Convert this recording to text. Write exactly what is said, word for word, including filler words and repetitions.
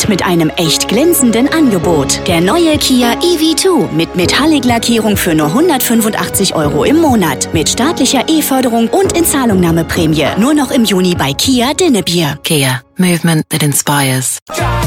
und mit einem echt glänzenden Angebot. Der neue Kia E V zwei mit Metallic-Lackierung für nur hundertfünfundachtzig Euro im Monat. Mit staatlicher E-Förderung und Inzahlungnahmeprämie. Nur noch im Juni bei Kia Dinnebier. Kia. Movement that inspires.